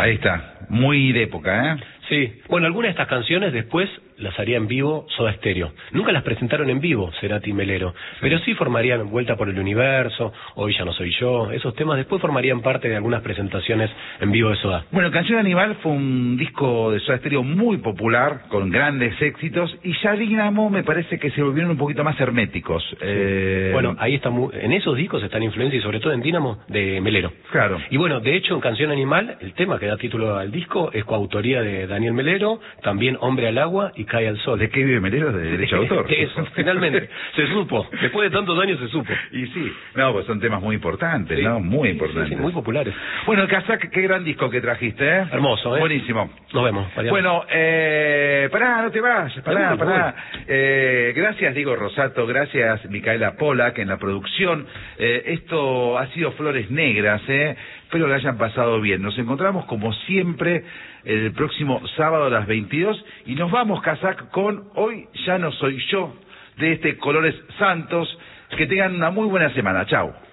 Ahí está, muy de época, ¿eh? Sí, bueno, algunas de estas canciones después las haría en vivo Soda Stereo. Nunca las presentaron en vivo, Cerati y Melero, pero sí formarían Vuelta por el Universo, Hoy ya no soy yo. Esos temas después formarían parte de algunas presentaciones en vivo de Soda. Bueno, Canción Animal fue un disco de Soda Stereo muy popular, con grandes éxitos, y ya Dínamo me parece que se volvieron un poquito más herméticos. Sí. Bueno, ahí está, en esos discos está la influencia, y sobre todo en Dínamo, de Melero. Claro. Y bueno, de hecho, en Canción Animal, el tema que da título al disco es coautoría de Daniel Melero, también Hombre al Agua y Cae al Sol. ¿De qué vive Melero? ¿De derecho de autor? Eso, finalmente, se supo. Después de tantos años se supo. Y sí, no, pues son temas muy importantes, Sí, ¿no? Muy sí, importantes. sí, muy populares. Bueno, Kazak, qué gran disco que trajiste, ¿eh? Hermoso, ¿eh? Buenísimo. Nos vemos, Mariano. Bueno, pará, no te vayas, pará. Gracias, Diego Rosato, gracias, Micaela Polak, en la producción. Esto ha sido Flores Negras, espero lo hayan pasado bien. Nos encontramos, como siempre, el próximo sábado a las 22, y nos vamos, Kazak, con Hoy ya no soy yo, de Colores Santos. Que tengan una muy buena semana. Chau.